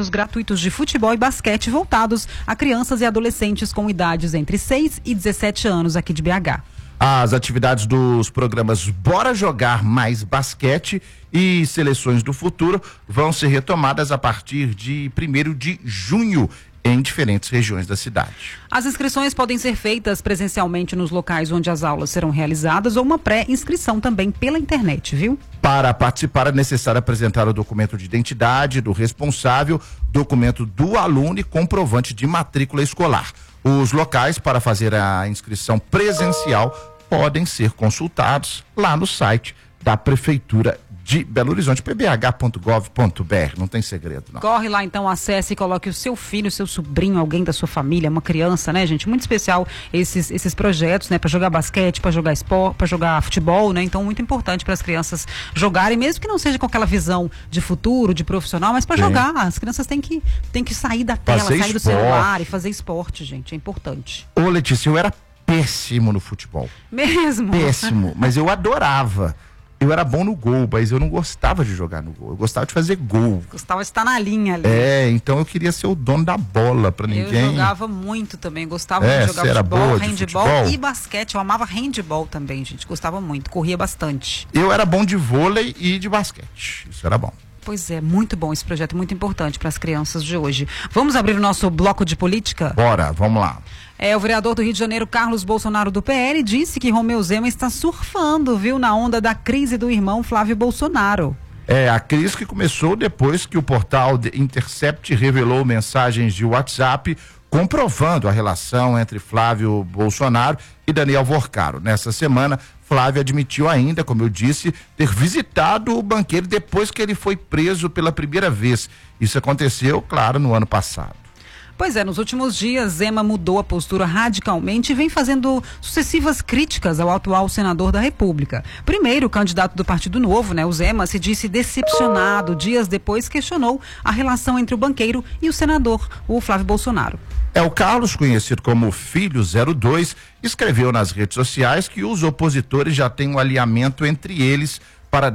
treinamentos gratuitos de futebol e basquete voltados a crianças e adolescentes com idades entre 6 e 17 anos aqui de BH. As atividades dos programas Bora Jogar Mais Basquete e Seleções do Futuro vão ser retomadas a partir de 1º de junho em diferentes regiões da cidade. As inscrições podem ser feitas presencialmente nos locais onde as aulas serão realizadas ou uma pré-inscrição também pela internet, viu? Para participar é necessário apresentar o documento de identidade do responsável, documento do aluno e comprovante de matrícula escolar. Os locais para fazer a inscrição presencial podem ser consultados lá no site da Prefeitura de Belo Horizonte, pbh.gov.br, não tem segredo, não. Corre lá então, acesse e coloque o seu filho, o seu sobrinho, alguém da sua família, uma criança, né, gente? Muito especial esses projetos, né, para jogar basquete, para jogar esporte, para jogar futebol, né? Então, muito importante para as crianças jogarem, mesmo que não seja com aquela visão de futuro, de profissional, mas para jogar. As crianças têm que sair da tela, sair do celular e fazer esporte, gente, é importante. Ô, Letícia, eu era péssimo no futebol. Mesmo? Péssimo, mas eu adorava. Eu era bom no gol, mas eu não gostava de jogar no gol. Eu gostava de fazer gol. Gostava de estar na linha ali. Então eu queria ser o dono da bola pra ninguém. Eu jogava muito também, gostava de jogar futebol, handball e basquete. Eu amava handball também, gente. Gostava muito, corria bastante. Eu era bom de vôlei e de basquete. Isso era bom. Pois é, muito bom esse projeto, muito importante para as crianças de hoje. Vamos abrir o nosso bloco de política? Bora, vamos lá. O vereador do Rio de Janeiro, Carlos Bolsonaro, do PL, disse que Romeu Zema está surfando, viu, na onda da crise do irmão Flávio Bolsonaro. A crise que começou depois que o portal The Intercept revelou mensagens de WhatsApp comprovando a relação entre Flávio Bolsonaro e Daniel Vorcaro. Nessa semana, Flávio admitiu ainda, como eu disse, ter visitado o banqueiro depois que ele foi preso pela primeira vez. Isso aconteceu, claro, no ano passado. Pois é, nos últimos dias, Zema mudou a postura radicalmente e vem fazendo sucessivas críticas ao atual senador da República. Primeiro, o candidato do Partido Novo, né, o Zema, se disse decepcionado. Dias depois, questionou a relação entre o banqueiro e o senador, o Flávio Bolsonaro. O Carlos, conhecido como Filho 02, escreveu nas redes sociais que os opositores já têm um alinhamento entre eles para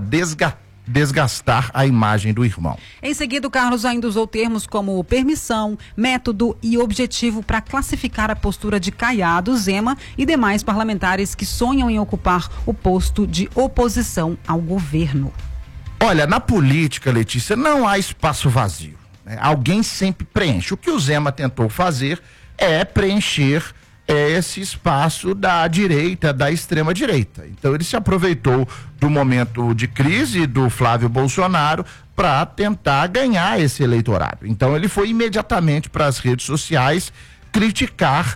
desgastar a imagem do irmão. Em seguida, o Carlos ainda usou termos como permissão, método e objetivo para classificar a postura de Caiado, Zema e demais parlamentares que sonham em ocupar o posto de oposição ao governo. Olha, na política, Letícia, não há espaço vazio, né? Alguém sempre preenche. O que o Zema tentou fazer é preencher esse espaço da direita, da extrema direita. Então ele se aproveitou do momento de crise do Flávio Bolsonaro para tentar ganhar esse eleitorado. Então ele foi imediatamente para as redes sociais criticar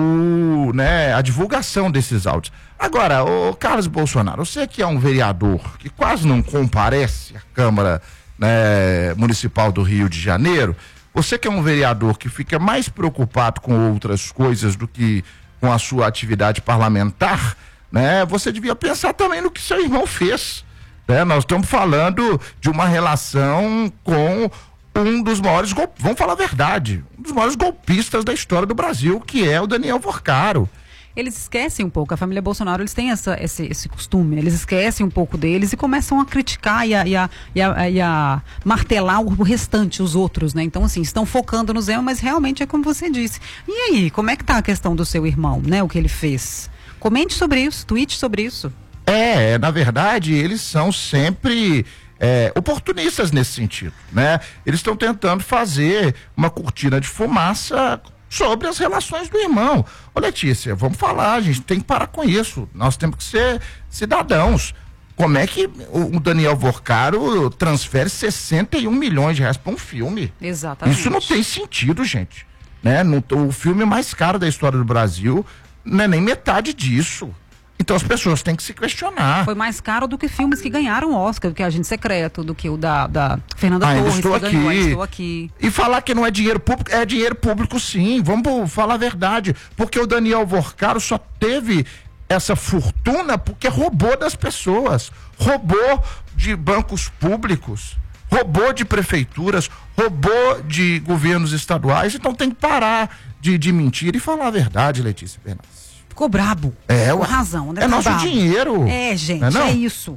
a divulgação desses áudios. Agora, o Carlos Bolsonaro, você que é um vereador que quase não comparece à Câmara Municipal do Rio de Janeiro, você que é um vereador que fica mais preocupado com outras coisas do que com a sua atividade parlamentar, né? Você devia pensar também no que seu irmão fez, né? Nós estamos falando de uma relação com um dos maiores, vamos falar a verdade, um dos maiores golpistas da história do Brasil, que é o Daniel Vorcaro. Eles esquecem um pouco, a família Bolsonaro, eles têm esse costume, eles esquecem um pouco deles e começam a criticar e a martelar o restante, os outros, né? Então, assim, estão focando no Zema, mas realmente é como você disse. E aí, como é que tá a questão do seu irmão, né? O que ele fez? Comente sobre isso, tweete sobre isso. Na verdade, eles são sempre oportunistas nesse sentido, né? Eles estão tentando fazer uma cortina de fumaça sobre as relações do irmão. Ô, Letícia, vamos falar, a gente tem que parar com isso. Nós temos que ser cidadãos. Como é que o Daniel Vorcaro transfere 61 milhões de reais para um filme? Exatamente. Isso não tem sentido, gente. Né? O filme mais caro da história do Brasil não é nem metade disso. Então as pessoas têm que se questionar. Foi mais caro do que filmes que ganharam Oscar, do que Agente Secreto, do que o da Fernanda Torres, estou que aqui. ganhou, estou aqui. E falar que não é dinheiro público, é dinheiro público sim, vamos falar a verdade, porque o Daniel Vorcaro só teve essa fortuna porque roubou das pessoas, roubou de bancos públicos, roubou de prefeituras, roubou de governos estaduais, então tem que parar de mentir e falar a verdade, Letícia Bernardes. Ficou brabo. Com razão, né? É nosso dinheiro. Gente, não? é isso.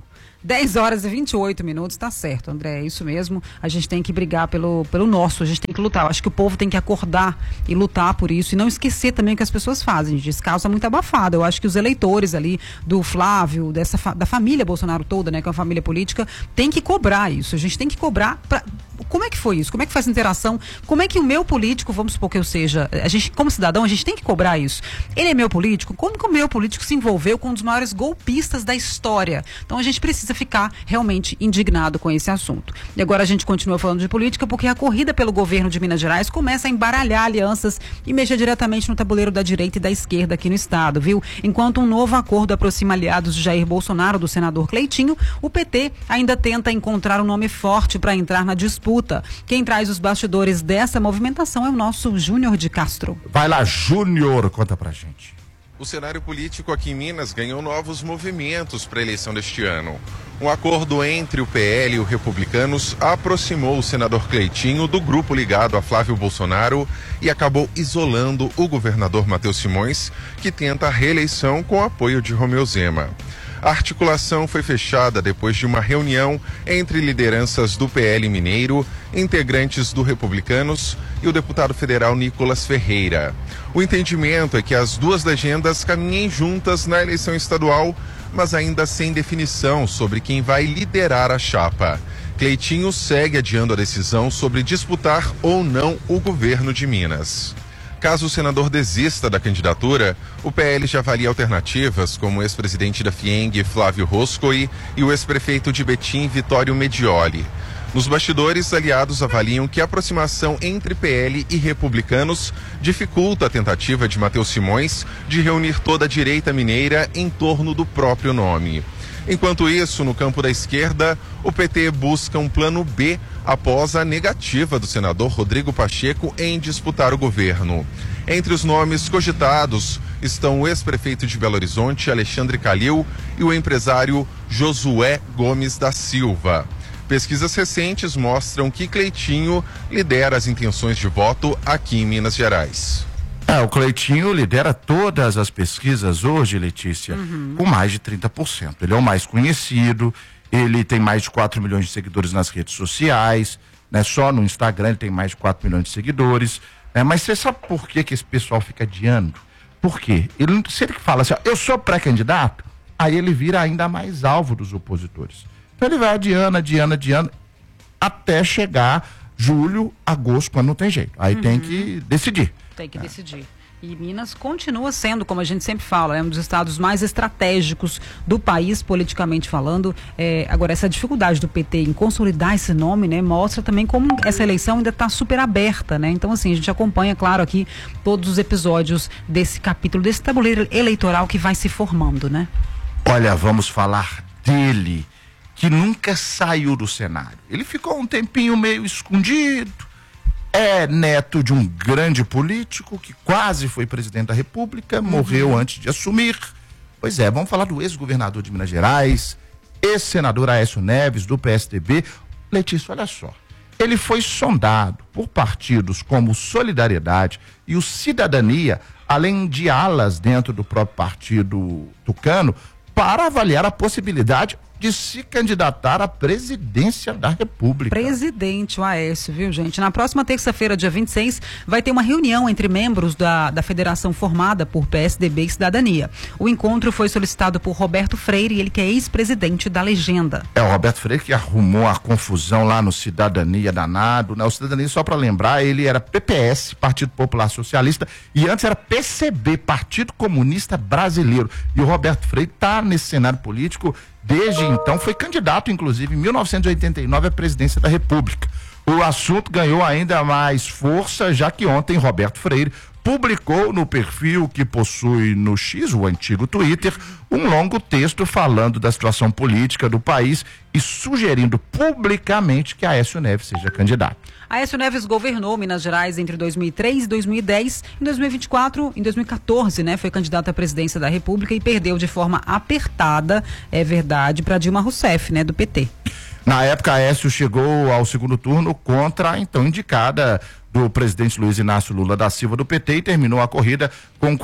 10 horas e 28 minutos, tá certo, André, é isso mesmo. A gente tem que brigar pelo nosso, a gente tem que lutar. Eu acho que o povo tem que acordar e lutar por isso e não esquecer também o que as pessoas fazem. Esse caso é muito abafado. Eu acho que os eleitores ali do Flávio, da família Bolsonaro toda, né, que é uma família política, tem que cobrar isso. A gente tem que cobrar como é que foi isso? Como é que faz interação? Como é que o meu político, vamos supor que eu seja, a gente, como cidadão, a gente tem que cobrar isso. Ele é meu político? Como que o meu político se envolveu com um dos maiores golpistas da história? Então a gente precisa ficar realmente indignado com esse assunto. E agora a gente continua falando de política porque a corrida pelo governo de Minas Gerais começa a embaralhar alianças e mexer diretamente no tabuleiro da direita e da esquerda aqui no estado, viu? Enquanto um novo acordo aproxima aliados de Jair Bolsonaro do senador Cleitinho, o PT ainda tenta encontrar um nome forte para entrar na disputa. Quem traz os bastidores dessa movimentação é o nosso Júnior de Castro. Vai lá, Júnior, conta pra gente. O cenário político aqui em Minas ganhou novos movimentos para a eleição deste ano. Um acordo entre o PL e os Republicanos aproximou o senador Cleitinho do grupo ligado a Flávio Bolsonaro e acabou isolando o governador Matheus Simões, que tenta a reeleição com o apoio de Romeu Zema. A articulação foi fechada depois de uma reunião entre lideranças do PL Mineiro, integrantes do Republicanos e o deputado federal Nicolas Ferreira. O entendimento é que as duas legendas caminhem juntas na eleição estadual, mas ainda sem definição sobre quem vai liderar a chapa. Cleitinho segue adiando a decisão sobre disputar ou não o governo de Minas. Caso o senador desista da candidatura, o PL já avalia alternativas como o ex-presidente da FIENG, Flávio Roscoe, e o ex-prefeito de Betim, Vitório Medioli. Nos bastidores, aliados avaliam que a aproximação entre PL e Republicanos dificulta a tentativa de Matheus Simões de reunir toda a direita mineira em torno do próprio nome. Enquanto isso, no campo da esquerda, o PT busca um plano B após a negativa do senador Rodrigo Pacheco em disputar o governo. Entre os nomes cogitados estão o ex-prefeito de Belo Horizonte, Alexandre Calil, e o empresário Josué Gomes da Silva. Pesquisas recentes mostram que Cleitinho lidera as intenções de voto aqui em Minas Gerais. O Cleitinho lidera todas as pesquisas hoje, Letícia, com mais de 30%. Ele é o mais conhecido, ele tem mais de 4 milhões de seguidores nas redes sociais, né? Só no Instagram ele tem mais de 4 milhões de seguidores. Mas você sabe por que esse pessoal fica adiando? Por quê? Se ele fala assim, eu sou pré-candidato, aí ele vira ainda mais alvo dos opositores. Então ele vai adiando, até chegar julho, agosto, quando não tem jeito. Aí tem que decidir. Tem que decidir. E Minas continua sendo, como a gente sempre fala, um dos estados mais estratégicos do país, politicamente falando. Agora, essa dificuldade do PT em consolidar esse nome, né, mostra também como essa eleição ainda está super aberta, né? Então, assim, a gente acompanha, claro, aqui todos os episódios desse capítulo, desse tabuleiro eleitoral que vai se formando, né? Olha, vamos falar dele, que nunca saiu do cenário. Ele ficou um tempinho meio escondido. É neto de um grande político que quase foi presidente da República, morreu antes de assumir. Pois é, vamos falar do ex-governador de Minas Gerais, ex-senador Aécio Neves, do PSDB. Letícia, olha só, ele foi sondado por partidos como Solidariedade e o Cidadania, além de alas dentro do próprio partido tucano, para avaliar a possibilidade de se candidatar à presidência da República. Presidente, o Aécio, viu, gente? Na próxima terça-feira, dia 26, vai ter uma reunião entre membros da federação formada por PSDB e Cidadania. O encontro foi solicitado por Roberto Freire, ele que é ex-presidente da Legenda. O Roberto Freire que arrumou a confusão lá no Cidadania danado, né? O Cidadania, só para lembrar, ele era PPS, Partido Popular Socialista, e antes era PCB, Partido Comunista Brasileiro. E o Roberto Freire está nesse cenário político desde então, foi candidato, inclusive, em 1989 à presidência da República. O assunto ganhou ainda mais força, já que ontem Roberto Freire publicou no perfil que possui no X, o antigo Twitter, um longo texto falando da situação política do país e sugerindo publicamente que Aécio Neves seja candidato. Aécio Neves governou Minas Gerais entre 2003 e 2010. Em 2014, né, foi candidato à presidência da República e perdeu de forma apertada, é verdade, para Dilma Rousseff, né, do PT. Na época, Aécio chegou ao segundo turno contra a então indicada do presidente Luiz Inácio Lula da Silva do PT e terminou a corrida com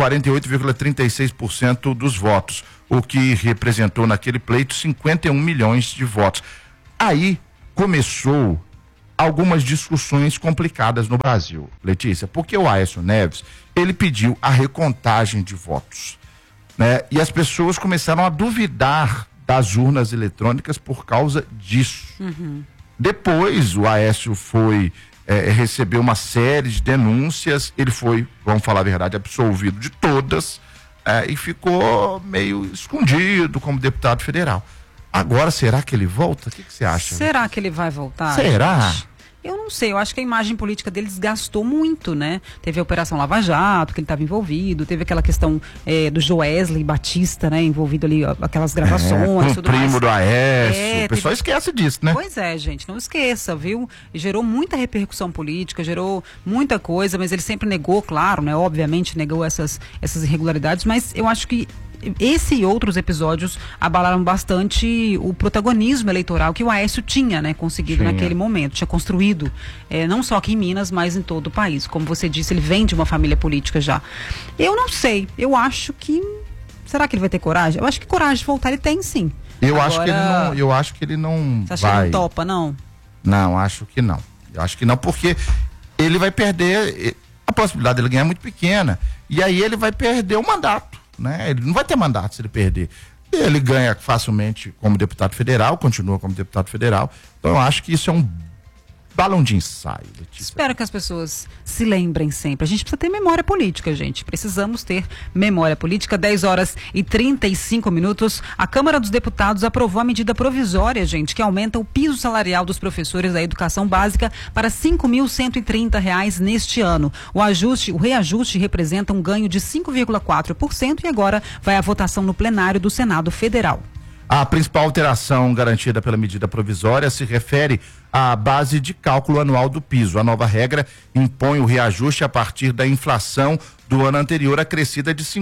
48,36% dos votos, o que representou naquele pleito 51 milhões de votos. Aí começou algumas discussões complicadas no Brasil, Letícia, porque o Aécio Neves, ele pediu a recontagem de votos, né? E as pessoas começaram a duvidar das urnas eletrônicas por causa disso. Depois o Aécio recebeu uma série de denúncias, ele foi, vamos falar a verdade, absolvido de todas, e ficou meio escondido como deputado federal. Agora, será que ele volta? O que você acha? Será que ele vai voltar? Será? Eu não sei, eu acho que a imagem política dele desgastou muito, né? Teve a Operação Lava Jato, que ele estava envolvido, teve aquela questão do Joesley Batista, né? Envolvido ali, aquelas gravações, tudo mais. O primo do Aécio, o pessoal teve... esquece disso, né? Pois é, gente, não esqueça, viu? E gerou muita repercussão política, gerou muita coisa, mas ele sempre negou, claro, né? Obviamente negou essas irregularidades, mas eu acho que esse e outros episódios abalaram bastante o protagonismo eleitoral que o Aécio tinha, né, conseguido naquele momento, tinha construído, não só aqui em Minas, mas em todo o país. Como você disse, ele vem de uma família política já. Eu não sei, eu acho que... Será que ele vai ter coragem? Eu acho que coragem de voltar ele tem, sim. Eu acho que ele não Você acha que ele não topa, não? Não, acho que não. Eu acho que não, porque ele vai perder, a possibilidade dele ganhar é muito pequena, e aí ele vai perder o mandato. Né? Ele não vai ter mandato se ele perder. Ele ganha facilmente como deputado federal, continua como deputado federal. Então eu acho que isso é um balão de ensaio, Letícia. Espero que as pessoas se lembrem sempre. A gente precisa ter memória política, gente. Precisamos ter memória política. 10h35. A Câmara dos Deputados aprovou a medida provisória, gente, que aumenta o piso salarial dos professores da educação básica para R$ 5.130 neste ano. O reajuste representa um ganho de 5,4% e agora vai à votação no plenário do Senado Federal. A principal alteração garantida pela medida provisória se refere à base de cálculo anual do piso. A nova regra impõe o reajuste a partir da inflação do ano anterior, acrescida de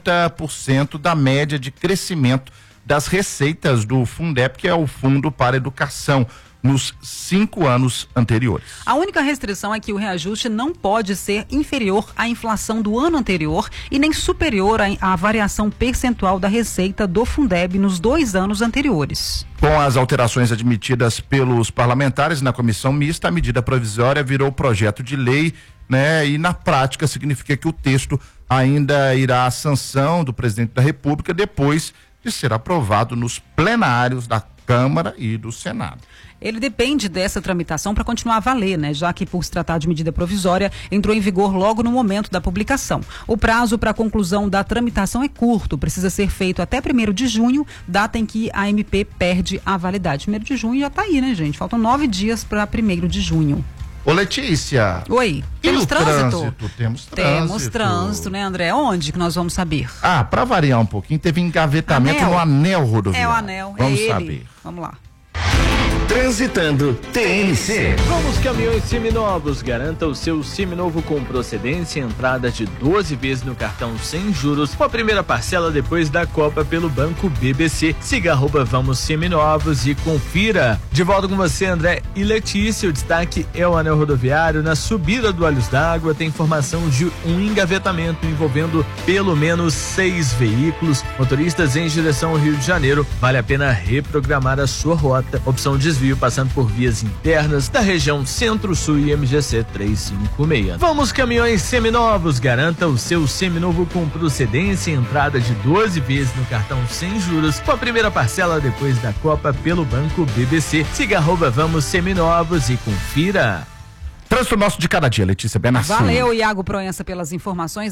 50% da média de crescimento das receitas do Fundeb, que é o Fundo para a Educação, nos 5 anos anteriores. A única restrição é que o reajuste não pode ser inferior à inflação do ano anterior e nem superior à variação percentual da receita do Fundeb nos 2 anos anteriores. Com as alterações admitidas pelos parlamentares na comissão mista, a medida provisória virou projeto de lei, né? E na prática significa que o texto ainda irá à sanção do presidente da República depois de ser aprovado nos plenários da Câmara e do Senado. Ele depende dessa tramitação para continuar a valer, né? Já que, por se tratar de medida provisória, entrou em vigor logo no momento da publicação. O prazo para a conclusão da tramitação é curto, precisa ser feito até 1º de junho, data em que a MP perde a validade. 1º de junho já está aí, né, gente? Faltam 9 dias para 1º de junho. Ô, Letícia. Oi. Temos trânsito? Temos trânsito, né, André? Onde que nós vamos saber? Para variar um pouquinho, teve engavetamento no anel rodoviário. É o anel, vamos ele. saber. Vamos lá. Transitando TNC. Vamos Caminhões Seminovos. Garanta o seu seminovo com procedência e entrada de 12 vezes no cartão sem juros, com a primeira parcela depois da Copa pelo Banco BBC. Siga @Vamos Seminovos e confira. De volta com você, André e Letícia. O destaque é o anel rodoviário. Na subida do Olhos d'Água tem informação de um engavetamento envolvendo pelo menos 6 veículos. Motoristas em direção ao Rio de Janeiro, vale a pena reprogramar a sua rota. Opção desvio passando por vias internas da região Centro-Sul e MGC 356. Vamos Caminhões Seminovos. Garanta o seu seminovo com procedência e entrada de 12 vezes no cartão sem juros, com a primeira parcela depois da Copa pelo Banco BBC. Siga @Vamos Seminovos e confira. Trânsito nosso de cada dia, Letícia Benassi. Valeu, Iago Proença, pelas informações.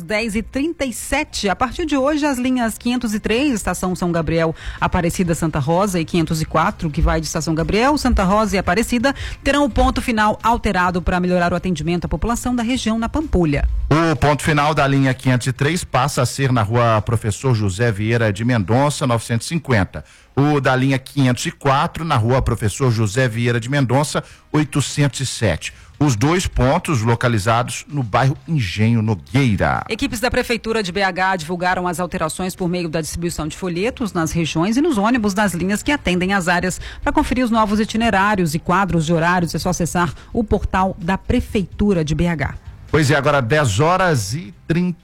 10h37. A partir de hoje, as linhas 503, Estação São Gabriel, Aparecida, Santa Rosa, e 504, que vai de Estação Gabriel, Santa Rosa e Aparecida, terão o ponto final alterado para melhorar o atendimento à população da região na Pampulha. O ponto final da linha 503 passa a ser na rua Professor José Vieira de Mendonça, 950. O da linha 504 na rua Professor José Vieira de Mendonça, 807. Os 2 pontos localizados no bairro Engenho Nogueira. Equipes da Prefeitura de BH divulgaram as alterações por meio da distribuição de folhetos nas regiões e nos ônibus das linhas que atendem as áreas. Para conferir os novos itinerários e quadros de horários, é só acessar o portal da Prefeitura de BH. Pois é, agora 10 horas e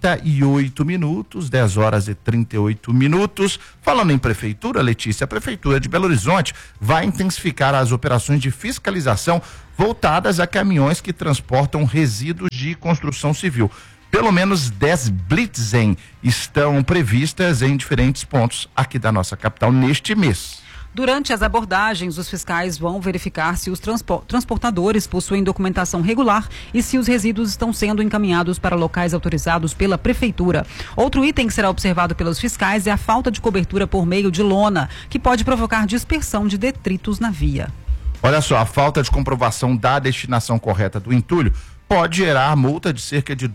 38 minutos, 10 horas e 38 minutos. Falando em prefeitura, Letícia, a Prefeitura de Belo Horizonte vai intensificar as operações de fiscalização voltadas a caminhões que transportam resíduos de construção civil. Pelo menos 10 blitzen estão previstas em diferentes pontos aqui da nossa capital neste mês. Durante as abordagens, os fiscais vão verificar se os transportadores possuem documentação regular e se os resíduos estão sendo encaminhados para locais autorizados pela Prefeitura. Outro item que será observado pelos fiscais é a falta de cobertura por meio de lona, que pode provocar dispersão de detritos na via. Olha só, a falta de comprovação da destinação correta do entulho pode gerar multa de cerca de R$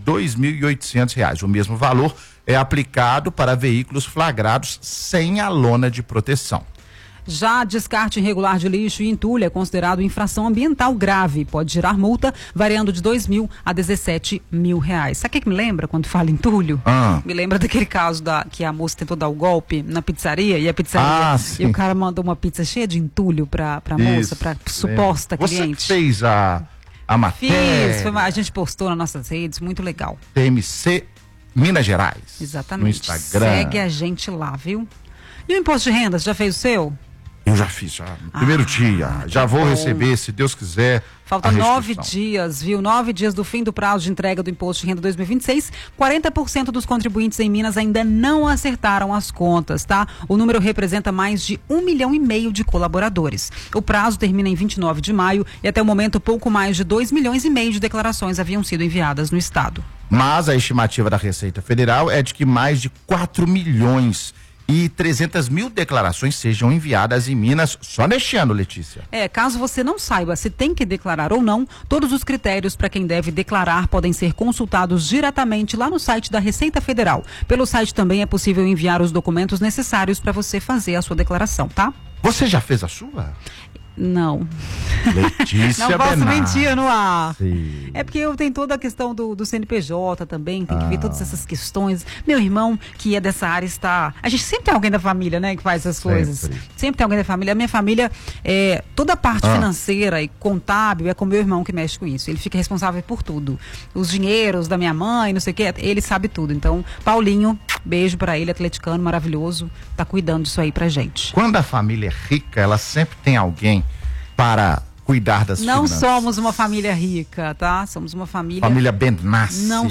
2.800. O mesmo valor é aplicado para veículos flagrados sem a lona de proteção. Já descarte irregular de lixo e entulho é considerado infração ambiental grave. Pode gerar multa variando de R$2.000 a R$17.000. Sabe o que me lembra quando fala entulho? Me lembra daquele caso que a moça tentou dar o golpe na pizzaria e a pizzaria e o cara mandou uma pizza cheia de entulho pra moça, pra suposta cliente. Você fez a matéria? Fiz, a gente postou nas nossas redes, muito legal. TMC Minas Gerais. Exatamente. No Instagram. Segue a gente lá, viu? E o imposto de renda, você já fez o seu? Eu já fiz, já. No primeiro dia. Já vou receber, se Deus quiser. Faltam 9 dias, viu? 9 dias do fim do prazo de entrega do Imposto de Renda 2026. 40% dos contribuintes em Minas ainda não acertaram as contas, tá? O número representa mais de 1,5 milhão de colaboradores. O prazo termina em 29 de maio e até o momento pouco mais de 2,5 milhões de declarações haviam sido enviadas no estado. Mas a estimativa da Receita Federal é de que mais de 4 milhões e 300 mil declarações sejam enviadas em Minas só neste ano, Letícia. Caso você não saiba se tem que declarar ou não, todos os critérios para quem deve declarar podem ser consultados diretamente lá no site da Receita Federal. Pelo site também é possível enviar os documentos necessários para você fazer a sua declaração, tá? Você já fez a sua? Não. Letícia Não posso Benassi. mentir no ar. Sim. É porque eu tenho toda a questão do CNPJ também, tem que ver todas essas questões. Meu irmão, que é dessa área, está... A gente sempre tem alguém da família, né, que faz essas coisas. Sempre tem alguém da família. A minha família, toda a parte financeira e contábil é com meu irmão que mexe com isso. Ele fica responsável por tudo. Os dinheiros da minha mãe, não sei o quê, ele sabe tudo. Então, Paulinho, beijo pra ele, atleticano, maravilhoso, tá cuidando disso aí pra gente. Quando a família é rica, ela sempre tem alguém para cuidar das Não finanças. somos uma família rica, tá? Somos uma família... Família Benassi. Não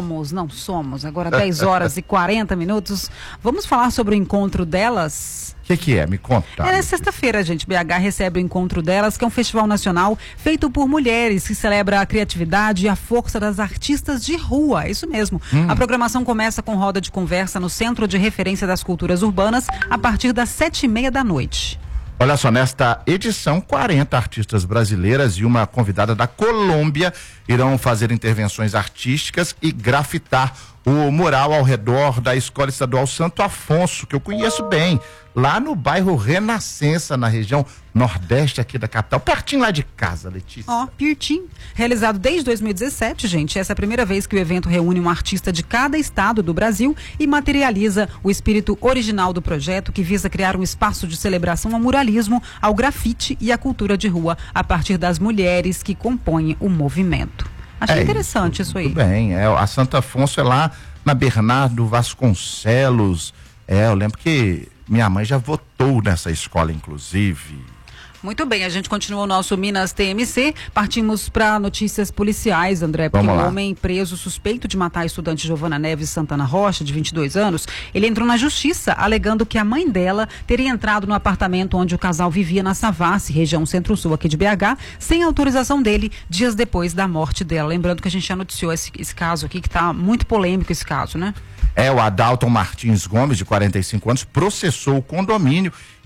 somos. Agora 10 horas e 40 minutos. Vamos falar sobre o encontro delas? O que é? Me conta. Na sexta-feira, gente, BH recebe o Encontro Delas, que é um festival nacional feito por mulheres, que celebra a criatividade e a força das artistas de rua, isso mesmo. A programação começa com roda de conversa no Centro de Referência das Culturas Urbanas, a partir das 7h30 da noite. Olha só, nesta edição, 40 artistas brasileiras e uma convidada da Colômbia irão fazer intervenções artísticas e grafitar o mural ao redor da Escola Estadual Santo Afonso, que eu conheço bem, lá no bairro Renascença, na região nordeste aqui da capital, pertinho lá de casa, Letícia. Pertinho. Realizado desde 2017, gente, essa é a primeira vez que o evento reúne um artista de cada estado do Brasil e materializa o espírito original do projeto, que visa criar um espaço de celebração ao muralismo, ao grafite e à cultura de rua, a partir das mulheres que compõem o movimento. Achei interessante isso aí. Tudo bem, a Santo Afonso é lá na Bernardo Vasconcelos. Eu lembro que minha mãe já votou nessa escola, inclusive. Muito bem, a gente continua o nosso Minas TMC. Partimos para notícias policiais, André, porque um homem preso suspeito de matar a estudante Giovana Neves Santana Rocha, de 22 anos, ele entrou na justiça alegando que a mãe dela teria entrado no apartamento onde o casal vivia na Savassi, região centro-sul aqui de BH, sem autorização dele, dias depois da morte dela. Lembrando que a gente já noticiou esse caso aqui, que está muito polêmico esse caso, né? O Adalton Martins Gomes, de 45 anos, processou o condomínio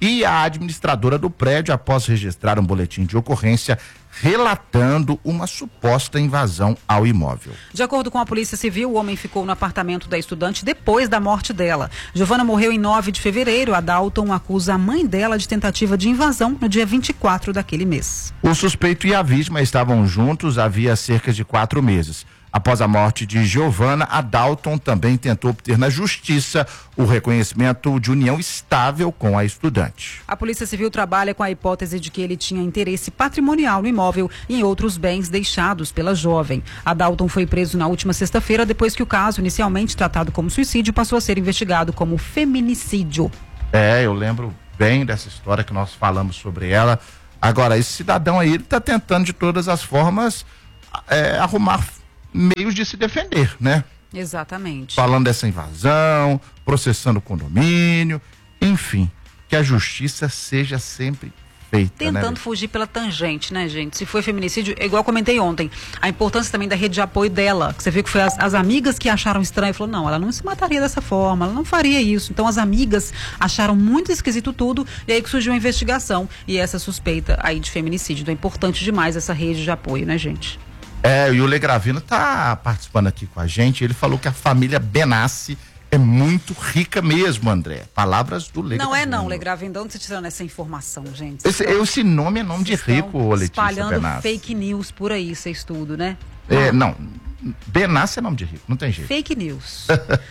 e a administradora do prédio após registrar um boletim de ocorrência relatando uma suposta invasão ao imóvel. De acordo com a Polícia Civil, o homem ficou no apartamento da estudante depois da morte dela. Giovana morreu em 9 de fevereiro. A Dalton acusa a mãe dela de tentativa de invasão no dia 24 daquele mês. O suspeito e a vítima estavam juntos havia cerca de 4 meses. Após a morte de Giovana, a Dalton também tentou obter na justiça o reconhecimento de união estável com a estudante. A Polícia Civil trabalha com a hipótese de que ele tinha interesse patrimonial no imóvel e em outros bens deixados pela jovem. A Dalton foi preso na última sexta-feira depois que o caso, inicialmente tratado como suicídio, passou a ser investigado como feminicídio. Eu lembro bem dessa história que nós falamos sobre ela. Agora, esse cidadão aí, ele está tentando de todas as formas arrumar meios de se defender, né? Exatamente. Falando dessa invasão, processando o condomínio, enfim, que a justiça seja sempre feita. Tentando fugir pela tangente, né, gente? Se foi feminicídio, igual eu comentei ontem, a importância também da rede de apoio dela, que você viu que foi as amigas que acharam estranho, falou, não, ela não se mataria dessa forma, ela não faria isso. Então as amigas acharam muito esquisito tudo, e aí que surgiu a investigação e essa suspeita aí de feminicídio. Então é importante demais essa rede de apoio, né, gente? E o Legravino tá participando aqui com a gente. Ele falou que a família Benassi é muito rica mesmo, André. Palavras do Legravino. Não é não, Legravino. De onde você tirando essa informação, gente? Esse nome é nome de rico, Letícia espalhando Benassi. fake news por aí, vocês tudo, né? Não, Benassi é nome de rico, não tem jeito. Fake news.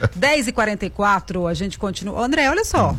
10h44, a gente continua. André, olha só.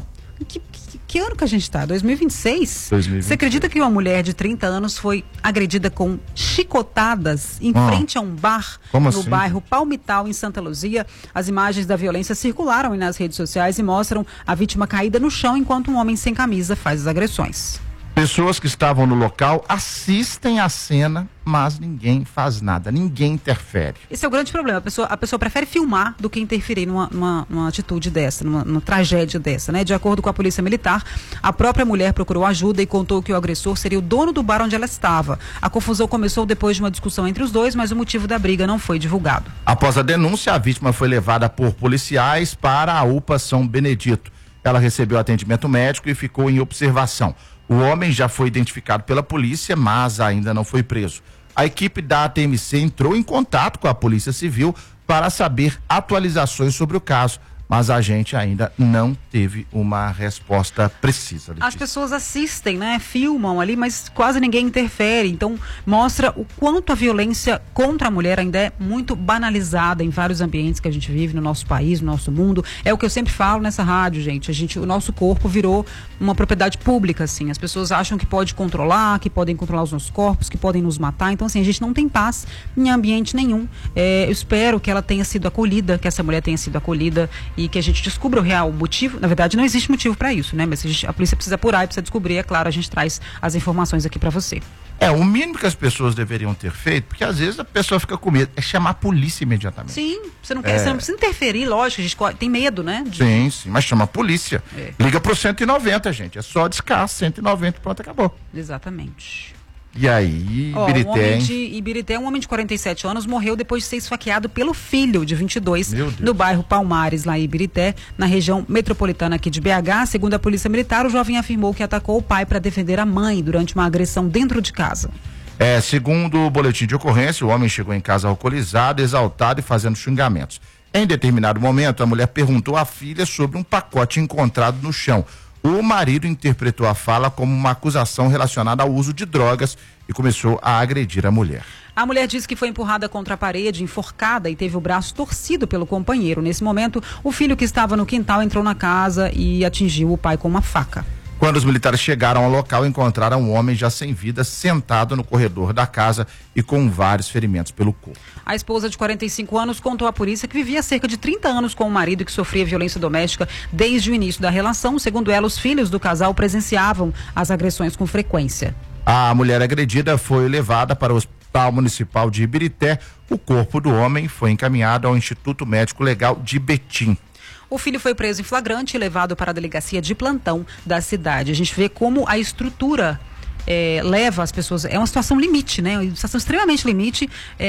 Que ano que a gente está? 2026? 2026? Você acredita que uma mulher de 30 anos foi agredida com chicotadas em frente a um bar no bairro Palmital, em Santa Luzia? As imagens da violência circularam nas redes sociais e mostram a vítima caída no chão enquanto um homem sem camisa faz as agressões. Pessoas que estavam no local assistem a cena, mas ninguém faz nada, ninguém interfere. Esse é o grande problema, a pessoa prefere filmar do que interferir numa atitude dessa, numa tragédia dessa, né? De acordo com a Polícia Militar, a própria mulher procurou ajuda e contou que o agressor seria o dono do bar onde ela estava. A confusão começou depois de uma discussão entre os dois, mas o motivo da briga não foi divulgado. Após a denúncia, a vítima foi levada por policiais para a UPA São Benedito. Ela recebeu atendimento médico e ficou em observação. O homem já foi identificado pela polícia, mas ainda não foi preso. A equipe da ATMC entrou em contato com a Polícia Civil para saber atualizações sobre o caso, mas a gente ainda não teve uma resposta precisa. Letícia. As pessoas assistem, né? Filmam ali, mas quase ninguém interfere. Então, mostra o quanto a violência contra a mulher ainda é muito banalizada em vários ambientes que a gente vive no nosso país, no nosso mundo. É o que eu sempre falo nessa rádio, gente. O nosso corpo virou uma propriedade pública, assim. As pessoas acham que pode controlar, que podem controlar os nossos corpos, que podem nos matar. Então, assim, a gente não tem paz em ambiente nenhum. Eu espero que ela tenha sido acolhida, que essa mulher tenha sido acolhida e que a gente descubra o real motivo. Na verdade, não existe motivo para isso, né? Mas a polícia precisa apurar e precisa descobrir. É claro, a gente traz as informações aqui para você. O mínimo que as pessoas deveriam ter feito, porque às vezes a pessoa fica com medo, é chamar a polícia imediatamente. Sim, você não precisa interferir, lógico, a gente tem medo, né? Sim, mas chama a polícia. Liga pro 190, gente. É só discar 190, pronto, acabou. Exatamente. E aí, Ibirité, um homem de Ibirité, um homem de 47 anos, morreu depois de ser esfaqueado pelo filho de 22 no bairro Palmares, lá em Ibirité, na região metropolitana aqui de BH. Segundo a Polícia Militar, o jovem afirmou que atacou o pai para defender a mãe durante uma agressão dentro de casa. Segundo o boletim de ocorrência, o homem chegou em casa alcoolizado, exaltado e fazendo xingamentos. Em determinado momento, a mulher perguntou à filha sobre um pacote encontrado no chão. O marido interpretou a fala como uma acusação relacionada ao uso de drogas e começou a agredir a mulher. A mulher disse que foi empurrada contra a parede, enforcada e teve o braço torcido pelo companheiro. Nesse momento, o filho que estava no quintal entrou na casa e atingiu o pai com uma faca. Quando os militares chegaram ao local, encontraram um homem já sem vida, sentado no corredor da casa e com vários ferimentos pelo corpo. A esposa de 45 anos contou à polícia que vivia há cerca de 30 anos com o marido e que sofria violência doméstica desde o início da relação. Segundo ela, os filhos do casal presenciavam as agressões com frequência. A mulher agredida foi levada para o Hospital Municipal de Ibirité. O corpo do homem foi encaminhado ao Instituto Médico Legal de Betim. O filho foi preso em flagrante e levado para a delegacia de plantão da cidade. A gente vê como a estrutura leva as pessoas, é uma situação limite, né? Uma situação extremamente limite,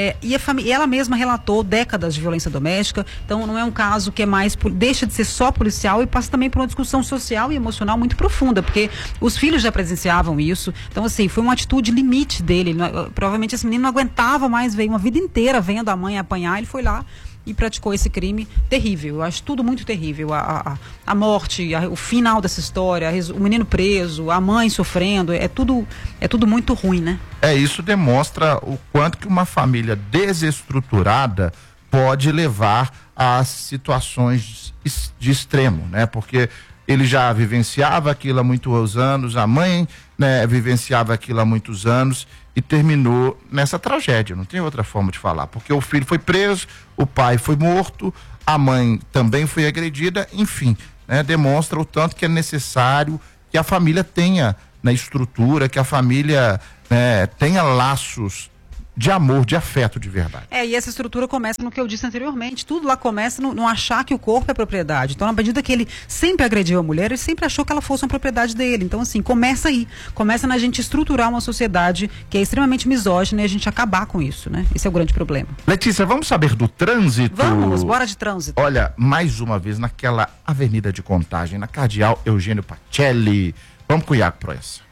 e ela mesma relatou décadas de violência doméstica. Então não é um caso que deixa de ser só policial e passa também por uma discussão social e emocional muito profunda, porque os filhos já presenciavam isso. Então assim, foi uma atitude limite dele. Provavelmente esse menino não aguentava mais ver uma vida inteira vendo a mãe apanhar, ele foi lá e praticou esse crime terrível. Eu acho tudo muito terrível. A morte, o final dessa história, o menino preso, a mãe sofrendo, é tudo muito ruim, né? Isso demonstra o quanto que uma família desestruturada pode levar a situações de extremo, né? Porque ele já vivenciava aquilo há muitos anos, a mãe, né, vivenciava aquilo há muitos anos e terminou nessa tragédia. Não tem outra forma de falar, porque o filho foi preso, o pai foi morto, a mãe também foi agredida, enfim, né, demonstra o tanto que é necessário que a família tenha na estrutura, que a família, né, tenha laços de amor, de afeto de verdade. E essa estrutura começa no que eu disse anteriormente, tudo lá começa no achar que o corpo é propriedade. Então, na medida que ele sempre agrediu a mulher, ele sempre achou que ela fosse uma propriedade dele. Então, assim, começa aí, começa na gente estruturar uma sociedade que é extremamente misógina e a gente acabar com isso, né? Esse é o grande problema. Letícia, vamos saber do trânsito? Vamos, bora de trânsito. Olha, mais uma vez naquela Avenida de Contagem, na Cardeal Eugênio Pacelli. Vamos com o Iago Proença.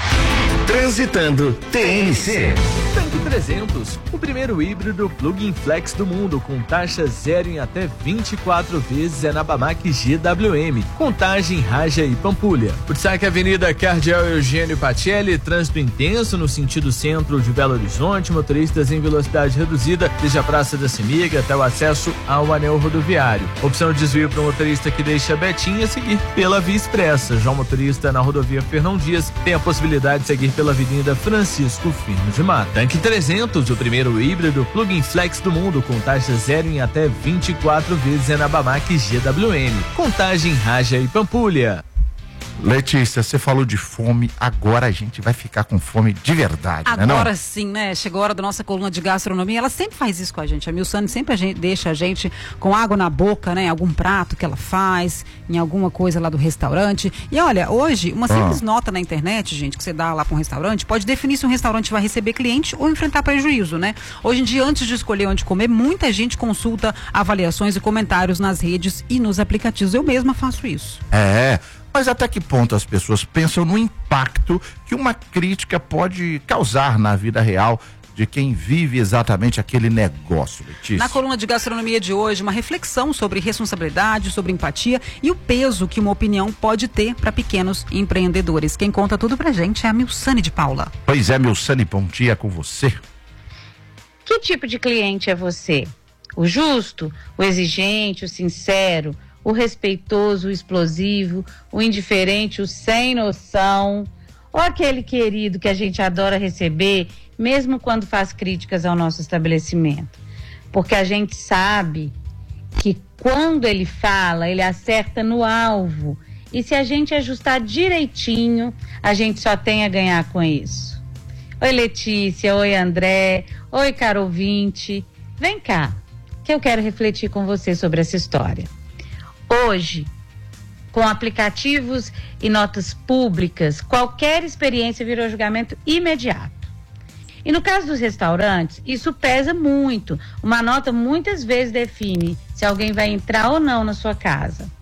Transitando TNC. Tanque 300, o primeiro híbrido plug-in flex do mundo, com taxa zero em até 24 vezes, é na Bamac GWM, Contagem, Raja e Pampulha. Por destaque, Avenida Cardeal Eugênio Pacelli, trânsito intenso no sentido centro de Belo Horizonte, motoristas em velocidade reduzida, desde a Praça da Semiga até o acesso ao anel rodoviário. Opção de desvio para o motorista que deixa Betinha seguir pela Via Expressa. Já o motorista na rodovia Fernão Dias tem a possibilidade de seguir pela Avenida Francisco Firmo de Mata. Tanque 300, o primeiro híbrido plug-in flex do mundo, com taxa zero em até 24 vezes, é na Bamac GWM, Contagem, Raja e Pampulha. Letícia, você falou de fome, agora a gente vai ficar com fome de verdade, agora, né? Agora sim, né? Chegou a hora da nossa coluna de gastronomia, ela sempre faz isso com a gente. A Milsane sempre deixa a gente com água na boca, né? Algum prato que ela faz, em alguma coisa lá do restaurante. E olha, hoje, uma simples nota na internet, gente, que você dá lá para um restaurante, pode definir se um restaurante vai receber cliente ou enfrentar prejuízo, né? Hoje em dia, antes de escolher onde comer, muita gente consulta avaliações e comentários nas redes e nos aplicativos. Eu mesma faço isso. Mas até que ponto as pessoas pensam no impacto que uma crítica pode causar na vida real de quem vive exatamente aquele negócio, Letícia? Na coluna de gastronomia de hoje, uma reflexão sobre responsabilidade, sobre empatia e o peso que uma opinião pode ter para pequenos empreendedores. Quem conta tudo pra gente é a Milsane de Paula. Pois é, Milsane, bom dia com você. Que tipo de cliente é você? O justo, o exigente, o sincero, o respeitoso, o explosivo, o indiferente, o sem noção, ou aquele querido que a gente adora receber, mesmo quando faz críticas ao nosso estabelecimento? Porque a gente sabe que quando ele fala, ele acerta no alvo. E se a gente ajustar direitinho, a gente só tem a ganhar com isso. Oi, Letícia, oi, André, oi, caro ouvinte. Vem cá, que eu quero refletir com você sobre essa história. Hoje, com aplicativos e notas públicas, qualquer experiência virou julgamento imediato. E no caso dos restaurantes, isso pesa muito. Uma nota muitas vezes define se alguém vai entrar ou não na sua casa.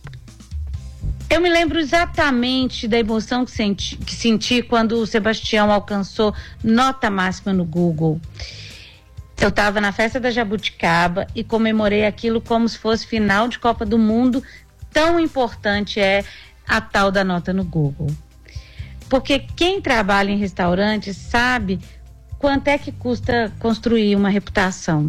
Eu me lembro exatamente da emoção que senti quando o Sebastião alcançou nota máxima no Google. Eu estava na festa da Jabuticaba e comemorei aquilo como se fosse final de Copa do Mundo. Tão importante é a tal da nota no Google. Porque quem trabalha em restaurante sabe quanto é que custa construir uma reputação.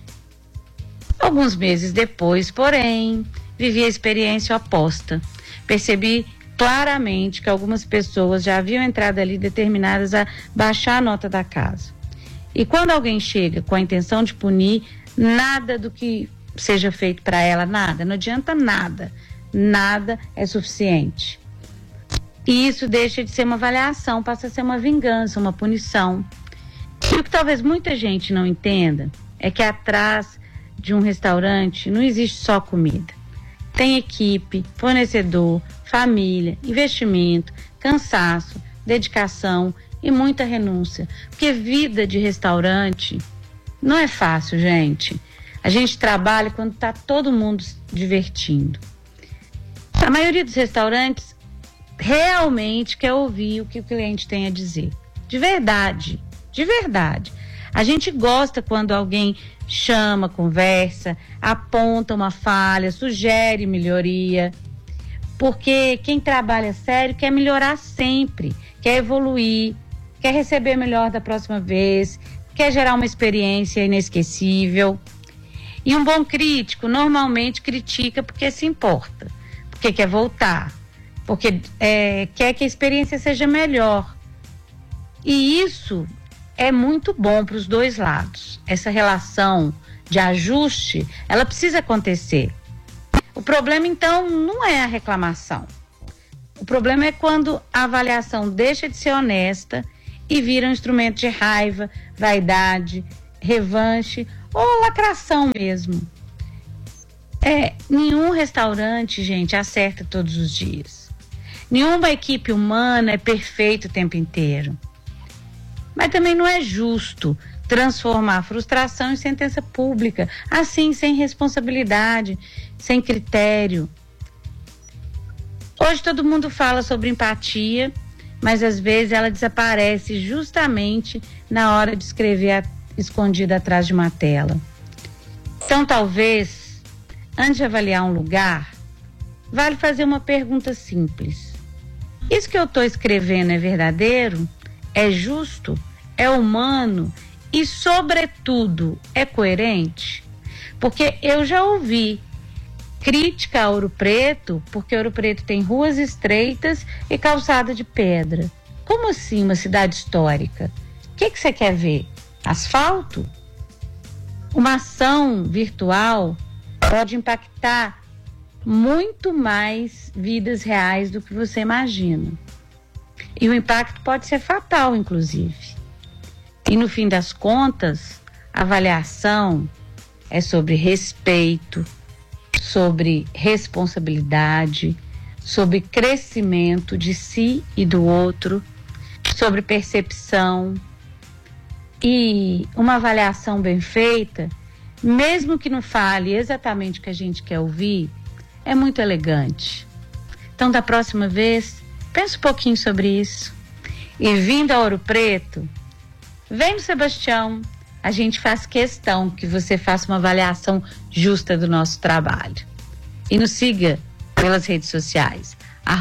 Alguns meses depois, porém, vivi a experiência oposta. Percebi claramente que algumas pessoas já haviam entrado ali determinadas a baixar a nota da casa. E quando alguém chega com a intenção de punir, nada do que seja feito para ela, nada, não adianta nada. Nada é suficiente. E isso deixa de ser uma avaliação, passa a ser uma vingança, uma punição. E o que talvez muita gente não entenda é que atrás de um restaurante não existe só comida. Tem equipe, fornecedor, família, investimento, cansaço, dedicação e muita renúncia. Porque vida de restaurante não é fácil, gente. A gente trabalha quando está todo mundo se divertindo. A maioria dos restaurantes realmente quer ouvir o que o cliente tem a dizer. De verdade, de verdade. A gente gosta quando alguém chama, conversa, aponta uma falha, sugere melhoria. Porque quem trabalha sério quer melhorar sempre, quer evoluir, quer receber melhor da próxima vez, quer gerar uma experiência inesquecível. E um bom crítico normalmente critica porque se importa, porque quer voltar, porque quer que a experiência seja melhor. E isso é muito bom para os dois lados. Essa relação de ajuste, ela precisa acontecer. O problema, então, não é a reclamação. O problema é quando a avaliação deixa de ser honesta e vira um instrumento de raiva, vaidade, revanche ou lacração mesmo. Nenhum restaurante, gente, acerta todos os dias. Nenhuma equipe humana é perfeita o tempo inteiro. Mas também não é justo transformar a frustração em sentença pública, assim, sem responsabilidade, sem critério. Hoje todo mundo fala sobre empatia, mas às vezes ela desaparece justamente na hora de escrever escondida atrás de uma tela. Então, talvez, antes de avaliar um lugar, vale fazer uma pergunta simples. Isso que eu estou escrevendo é verdadeiro? É justo? É humano? E, sobretudo, é coerente? Porque eu já ouvi crítica a Ouro Preto, porque Ouro Preto tem ruas estreitas e calçada de pedra. Como assim uma cidade histórica? O que você quer ver? Asfalto? Uma ação virtual pode impactar muito mais vidas reais do que você imagina. E o impacto pode ser fatal, inclusive. E no fim das contas, a avaliação é sobre respeito, sobre responsabilidade, sobre crescimento de si e do outro, sobre percepção. E uma avaliação bem feita, mesmo que não fale exatamente o que a gente quer ouvir, é muito elegante. Então, da próxima vez, pense um pouquinho sobre isso. E vindo a Ouro Preto, vem no Sebastião, a gente faz questão que você faça uma avaliação justa do nosso trabalho. E nos siga pelas redes sociais,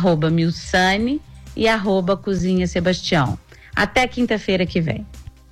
@Milsane e @Cozinha Sebastião. Até quinta-feira que vem.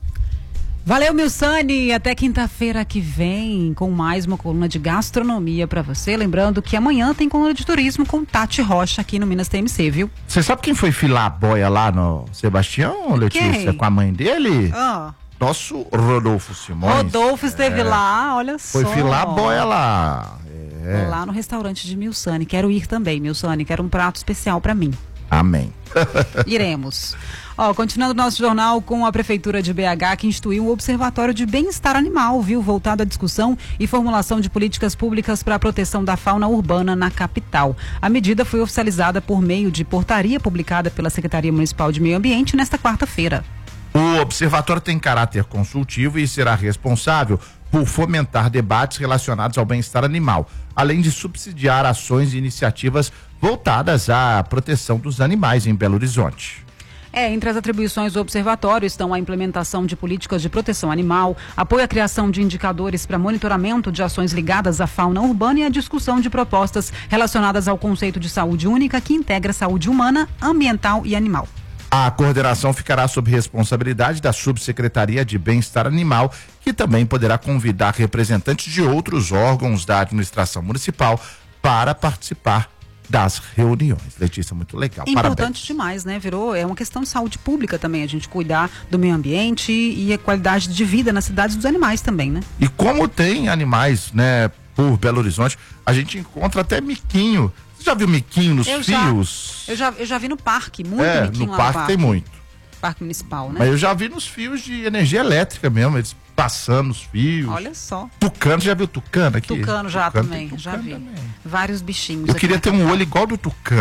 Valeu, Milsane, até quinta-feira que vem com mais uma coluna de gastronomia pra você. Lembrando que amanhã tem coluna de turismo com Tati Rocha aqui no Minas TMC, viu? Você sabe quem foi filar a boia lá no Sebastião, Letícia? Quem? Com a mãe dele? Nosso Rodolfo Simões. Rodolfo esteve lá, olha só. Foi filar a boia lá. Lá no restaurante de Milsane. Quero ir também, Milsane. Quero um prato especial pra mim. Amém. Iremos. Continuando nosso jornal com a Prefeitura de BH, que instituiu um observatório de bem-estar animal, viu? Voltado à discussão e formulação de políticas públicas para a proteção da fauna urbana na capital. A medida foi oficializada por meio de portaria publicada pela Secretaria Municipal de Meio Ambiente nesta quarta-feira. O observatório tem caráter consultivo e será responsável por fomentar debates relacionados ao bem-estar animal, além de subsidiar ações e iniciativas voltadas à proteção dos animais em Belo Horizonte. Entre as atribuições do observatório estão a implementação de políticas de proteção animal, apoio à criação de indicadores para monitoramento de ações ligadas à fauna urbana e a discussão de propostas relacionadas ao conceito de saúde única que integra saúde humana, ambiental e animal. A coordenação ficará sob responsabilidade da Subsecretaria de Bem-Estar Animal, que também poderá convidar representantes de outros órgãos da administração municipal para participar das reuniões. Letícia, muito legal. Importante Parabéns. demais, né? É uma questão de saúde pública também, a gente cuidar do meio ambiente e a qualidade de vida nas cidades dos animais também, né? E como tem animais, né, por Belo Horizonte, a gente encontra até miquinho. Você já viu miquinho nos fios? Eu já vi no parque, muito miquinho no lá parque tem muito. Parque municipal, né? Mas eu já vi nos fios de energia elétrica mesmo, eles passando os fios. Olha só. Tucano, já viu tucano aqui? Tucano já Tucano também, já vi. Também. Vários bichinhos. Eu queria ter um olho igual do tucano.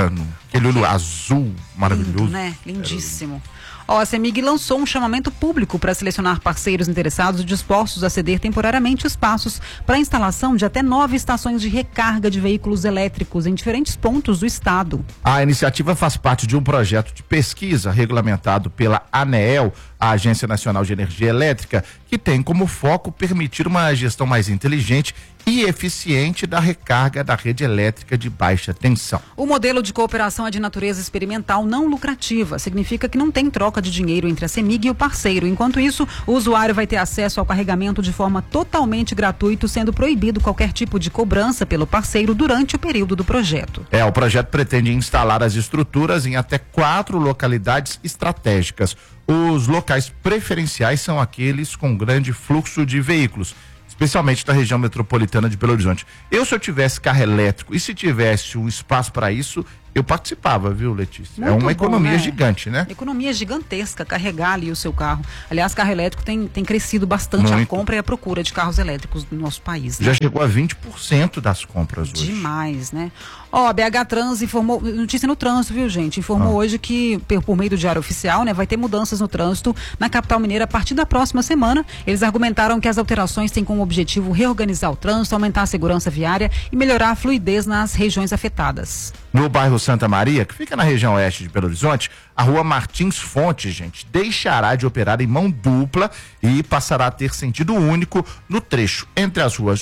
Aquele olho azul maravilhoso. Lindo, né? Lindíssimo. Ó, a CEMIG lançou um chamamento público para selecionar parceiros interessados e dispostos a ceder temporariamente espaços para a instalação de até 9 estações de recarga de veículos elétricos em diferentes pontos do estado. A iniciativa faz parte de um projeto de pesquisa regulamentado pela ANEEL, a Agência Nacional de Energia Elétrica, que tem como foco permitir uma gestão mais inteligente e eficiente da recarga da rede elétrica de baixa tensão. O modelo de cooperação é de natureza experimental não lucrativa. Significa que não tem troca de dinheiro entre a CEMIG e o parceiro. Enquanto isso, o usuário vai ter acesso ao carregamento de forma totalmente gratuita, sendo proibido qualquer tipo de cobrança pelo parceiro durante o período do projeto. O projeto pretende instalar as estruturas em até 4 localidades estratégicas. Os locais preferenciais são aqueles com grande fluxo de veículos, especialmente da região metropolitana de Belo Horizonte. Se eu tivesse carro elétrico e se tivesse um espaço para isso, eu participava, viu, Letícia? Muito uma economia bom, né? Gigante, né? Economia gigantesca, carregar ali o seu carro. Aliás, carro elétrico tem crescido bastante a compra e a procura de carros elétricos no nosso país. Né? Já chegou a 20% das compras hoje. Demais, né? Ó, a BH Trans informou, notícia no trânsito, viu, gente? Informou hoje que, por meio do Diário Oficial, né, vai ter mudanças no trânsito na capital mineira a partir da próxima semana. Eles argumentaram que as alterações têm como objetivo reorganizar o trânsito, aumentar a segurança viária e melhorar a fluidez nas regiões afetadas. No bairro Santa Maria, que fica na região oeste de Belo Horizonte, a rua Martins Fontes, gente, deixará de operar em mão dupla e passará a ter sentido único no trecho entre as ruas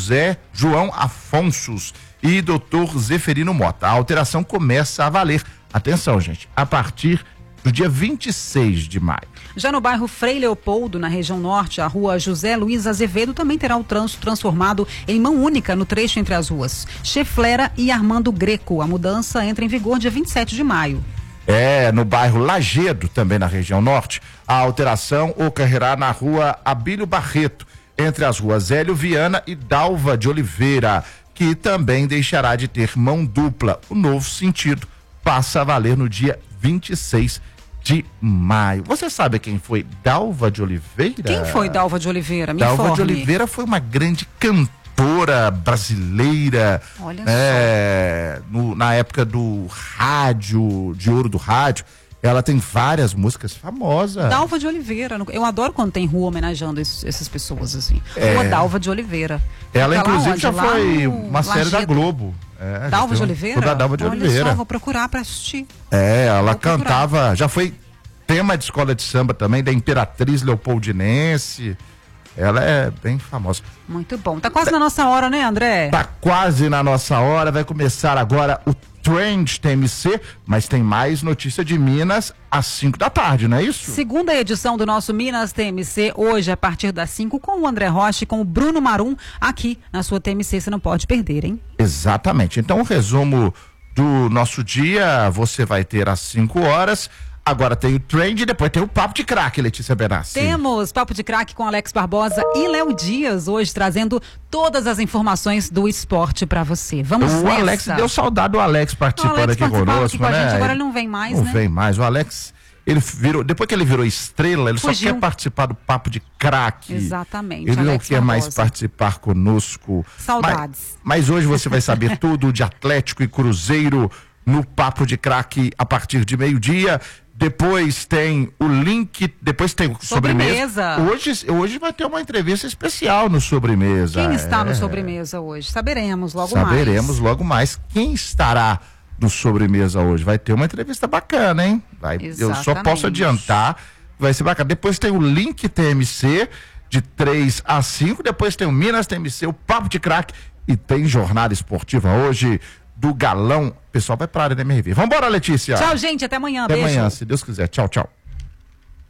João Afonsos e Dr. Zeferino Mota. A alteração começa a valer, atenção, gente, a partir do dia 26 de maio. Já no bairro Frei Leopoldo, na região norte, a rua José Luiz Azevedo também terá o trânsito transformado em mão única no trecho entre as ruas Cheflera e Armando Greco. A mudança entra em vigor dia 27 de maio. No bairro Lagedo, também na região norte, a alteração ocorrerá na rua Abílio Barreto, entre as ruas Hélio Viana e Dalva de Oliveira, que também deixará de ter mão dupla. O novo sentido passa a valer no dia 26 de maio. Você sabe quem foi Dalva de Oliveira? Quem foi Dalva de Oliveira? Me Dalva informe. de Oliveira foi uma grande cantora brasileira. Olha só. Na época do rádio, de ouro do rádio. Ela tem várias músicas famosas. Dalva de Oliveira. Eu adoro quando tem rua homenageando essas pessoas, assim. Rua Dalva de Oliveira. Ela, Fica inclusive, lá já onde? foi uma série da Lagedo. Globo. Dalva de Oliveira? Da Dalva de Olha Oliveira. Só, vou procurar pra assistir. Ela cantava, já foi tema de escola de samba também, da Imperatriz Leopoldinense. Ela é bem famosa. Muito bom. Tá quase na nossa hora, né, André? Tá quase na nossa hora. Vai começar agora o Trend TMC, mas tem mais notícia de Minas às 5 da tarde, não é isso? Segunda edição do nosso Minas TMC, hoje a partir das 5, com o André Rocha e com o Bruno Marum, aqui na sua TMC, você não pode perder, hein? Exatamente. Então, o resumo do nosso dia, você vai ter às 5 horas. Agora tem o Trend e depois tem o Papo de Craque, Letícia Benassi. Temos Papo de Craque com Alex Barbosa e Léo Dias, hoje trazendo todas as informações do esporte pra você. Vamos nessa. O Alex, deu saudade do Alex participando aqui conosco, né? né? Agora ele não vem mais, né? Não vem mais. O Alex, ele virou, depois que ele virou estrela, ele Fugiu. só quer participar do Papo de Craque. Exatamente. Ele Alex não quer mais Barbosa. participar conosco. Saudades. Mas hoje você vai saber tudo de Atlético e Cruzeiro no Papo de Craque a partir de meio-dia. Depois tem o link, depois tem o sobremesa. Hoje vai ter uma entrevista especial no Sobremesa. Quem está no Sobremesa hoje? Saberemos logo mais. Saberemos logo mais quem estará no Sobremesa hoje. Vai ter uma entrevista bacana, hein? Eu só posso adiantar, vai ser bacana. Depois tem o Link TMC, de 3 às 5. Depois tem o Minas TMC, o Papo de Craque. E tem jornada esportiva hoje do Galão. O pessoal vai pra área da MRV. Vambora, Letícia. Tchau, gente. Até amanhã. Até Beijo. amanhã, se Deus quiser. Tchau, tchau.